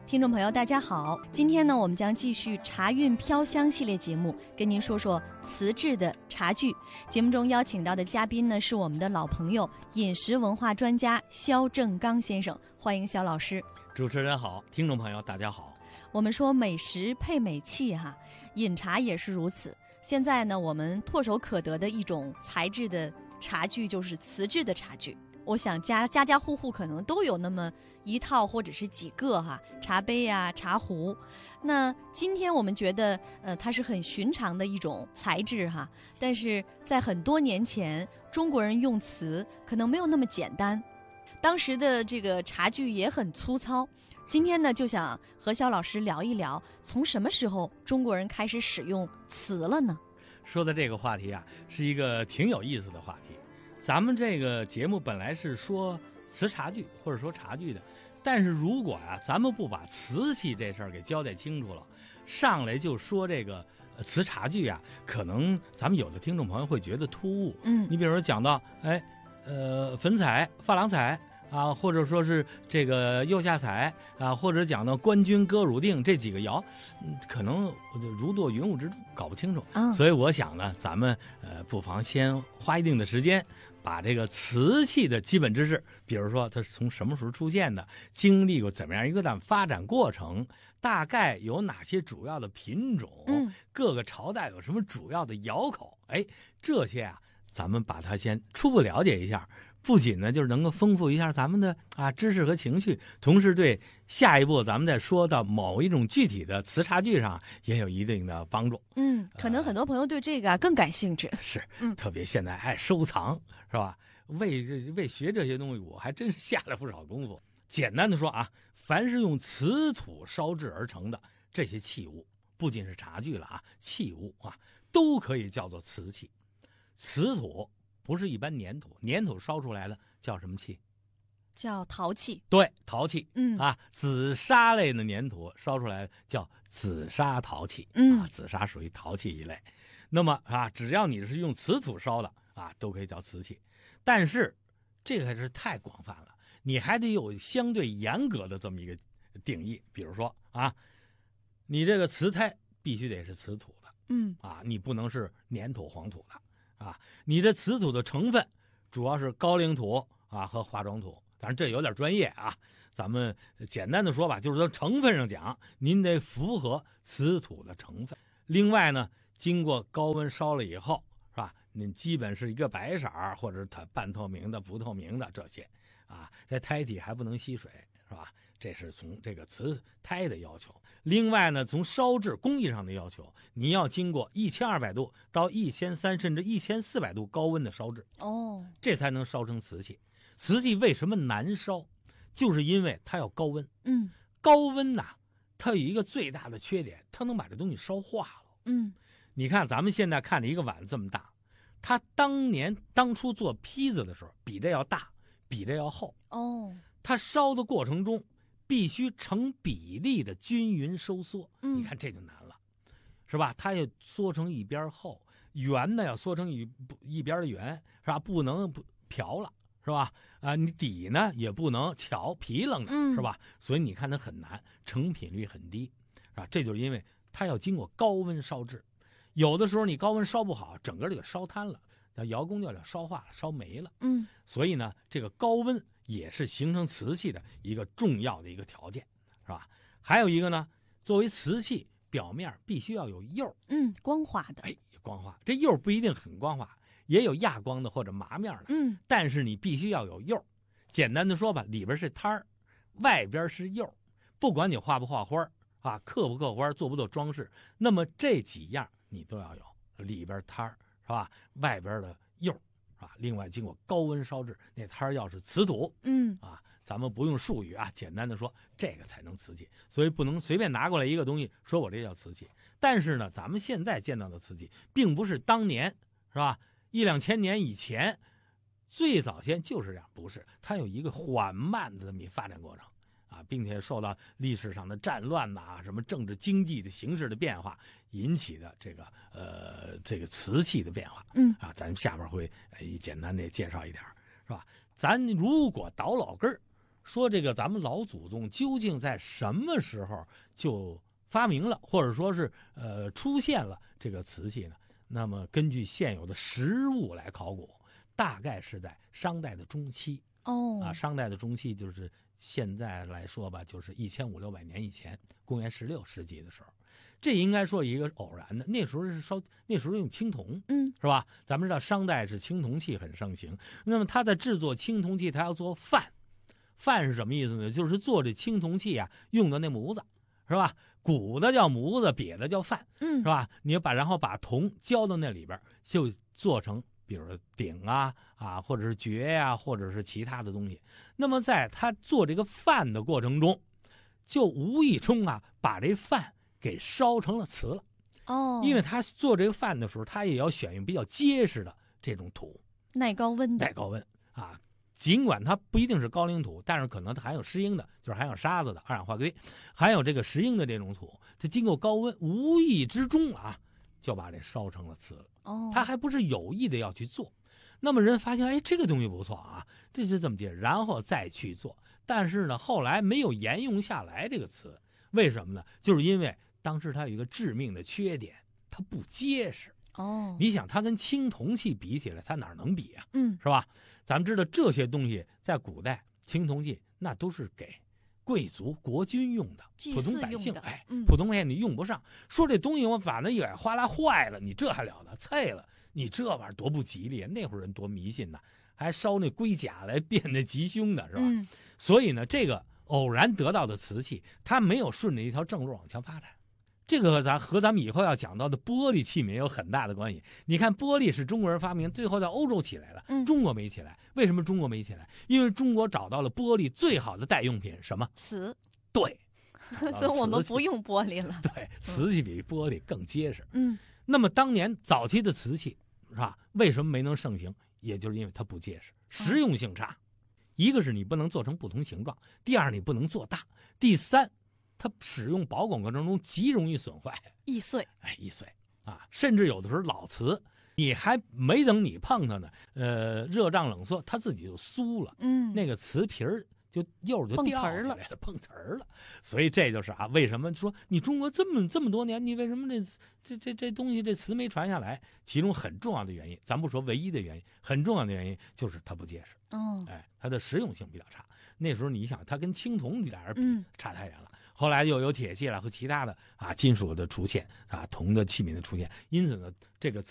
听众朋友大家好，今天呢我们将继续茶韵飘香系列节目，跟您说说瓷制的茶具。节目中邀请到的嘉宾呢是我们的老朋友，饮食文化专家肖正刚先生，欢迎肖老师。 主持人好，听众朋友大家好。 我们说美食配美器饮茶也是如此。现在呢我们唾手可得的一种材质的茶具就是瓷制的茶具，我想家家户户可能都有那么一套或者是几个茶杯茶壶。那今天我们觉得它是很寻常的一种材质但是在很多年前中国人用瓷可能没有那么简单，当时的这个茶具也很粗糙。今天呢就想和肖老师聊一聊，从什么时候中国人开始使用瓷了呢？ 说的这个话题是一个挺有意思的话题。咱们这个节目本来是说瓷茶具或者说茶具的，但是如果咱们不把瓷器这事儿给交代清楚了，上来就说这个瓷茶具可能咱们有的听众朋友会觉得突兀。你比如说讲到粉彩、珐琅彩或者说是这个釉下彩或者讲到冠军歌汝定这几个窑，可能如堕云雾之中，搞不清楚。所以我想呢，咱们不妨先花一定的时间，把这个瓷器的基本知识，比如说它是从什么时候出现的，经历过怎么样一个发展过程，大概有哪些主要的品种，各个朝代有什么主要的窑口，这些咱们把它先初步了解一下。不仅呢，就是能够丰富一下咱们的知识和情绪，同时对下一步咱们再说到某一种具体的瓷茶具上也有一定的帮助。 可能很多朋友对这个更感兴趣。 是，特别现在爱收藏，是吧？为学这些东西，我还真是下了不少功夫。简单的说凡是用瓷土烧制而成的这些器物，不仅是茶具了器物都可以叫做瓷器。瓷土不是一般粘土，粘土烧出来的叫什么器？ 叫陶器。 对，陶器。紫砂类的粘土烧出来的叫紫砂陶器。紫砂属于陶器一类。那么只要你是用瓷土烧的都可以叫瓷器。但是这个还是太广泛了，你还得有相对严格的这么一个定义。比如说你这个瓷胎必须得是瓷土的。你不能是粘土黄土的。你的瓷土的成分主要是高岭土和化妆土，当然这有点专业咱们简单的说吧，就是说成分上讲，您得符合瓷土的成分。另外呢，经过高温烧了以后，是吧？您基本是一个白色或者它半透明的、不透明的这些这胎体还不能吸水，是吧？这是从这个瓷胎的要求。另外呢，从烧制工艺上的要求，你要经过1200度到1300甚至1400度高温的烧制，这才能烧成瓷器。瓷器为什么难烧？就是因为它要高温。高温它有一个最大的缺点，它能把这东西烧化了。你看咱们现在看的一个碗这么大，它当初做坯子的时候，比这要大，比这要厚。它烧的过程中必须成比例的均匀收缩。你看这就难了，是吧？它要缩成一边厚，圆的要缩成一边的圆，是吧？不能瓢了，是吧？你底呢也不能翘皮楞的，是吧？所以你看它很难，成品率很低，是吧？这就是因为它要经过高温烧制，有的时候你高温烧不好，整个就给烧瘫了，那窑工就烧化了，烧没了。所以呢，这个高温也是形成瓷器的一个重要的一个条件，是吧？还有一个呢，作为瓷器，表面必须要有釉。 光滑的。 光滑。这釉不一定很光滑，也有亚光的或者麻面的。但是你必须要有釉。简单的说吧，里边是胎儿，外边是釉。不管你画不画花刻不刻花，做不做装饰，那么这几样你都要有。里边胎儿，是吧？外边的釉。另外经过高温烧制，那胎儿要是瓷土。咱们不用术语简单的说，这个才能瓷器。所以不能随便拿过来一个东西说我这叫瓷器。但是呢，咱们现在见到的瓷器并不是当年，是吧？1-2000年以前最早先就是这样，不是，它有一个缓慢的这么一发展过程并且受到历史上的战乱什么政治经济的形势的变化引起的这个瓷器的变化。咱们下边会简单的介绍一点，是吧？咱如果倒老根儿说这个咱们老祖宗究竟在什么时候就发明了，或者说是出现了这个瓷器呢？那么根据现有的实物来考古，大概是在商代的中期。商代的中期就是现在来说吧，就是1500-1600年以前，公元16世纪的时候。这应该说一个偶然的，那时候用青铜，是吧？咱们知道商代是青铜器很盛行，那么他在制作青铜器，他要做范是什么意思呢？就是做这青铜器啊用的那模子，是吧？鼓的叫模子，瘪的叫范，是吧？你然后把铜浇到那里边，就做成比如说鼎啊，或者是爵呀，或者是其他的东西。那么在他做这个范的过程中，就无意中把这范给烧成了瓷了。因为他做这个范的时候，他也要选用比较结实的这种土， 耐高温啊。尽管它不一定是高岭土，但是可能它含有石英的，就是含有沙子的二氧化硅，含有这个石英的这种土，它经过高温，无意之中就把这烧成了瓷了。他还不是有意的要去做。那么人发现，这个东西不错这是这么解，然后再去做。但是呢，后来没有沿用下来这个瓷，为什么呢？就是因为当时它有一个致命的缺点，它不结实。你想它跟青铜器比起来，它哪能比啊？是吧？咱们知道这些东西在古代，青铜器那都是给贵族国君用的，普通百姓普通百姓你用不上。说这东西我把那眼哗啦坏了，你这还了得？碎了，你这玩意儿多不吉利啊！那会儿人多迷信呐，还烧那龟甲来变那吉凶的，是吧？所以呢，这个偶然得到的瓷器，它没有顺着一条正路往前发展。这个和咱们以后要讲到的玻璃器皿有很大的关系。你看，玻璃是中国人发明，最后在欧洲起来了，中国没起来。为什么中国没起来？因为中国找到了玻璃最好的代用品，什么？ 瓷。 对， 所以我们不用玻璃了。 对，瓷器比玻璃更结实。那么当年早期的瓷器是吧？为什么没能盛行？也就是因为它不结实，实用性差。一个是你不能做成不同形状，第二你不能做大，第三它使用保管过程中极容易损坏，易碎，甚至有的时候老瓷，你还没等你碰它呢，热胀冷缩，它自己就酥了，那个瓷皮儿就釉就掉下来了，碰瓷儿了。所以这就是为什么说你中国这么多年，你为什么这东西这瓷没传下来？其中很重要的原因，咱不说唯一的原因，很重要的原因就是它不结实。它的实用性比较差。那时候你想，它跟青铜俩人比差太远了。后来又有铁器了和其他的金属的出现铜的器皿的出现，因此呢，这个